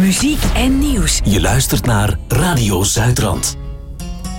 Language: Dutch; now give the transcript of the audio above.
muziek en nieuws. Je luistert naar Radio Zuidrand.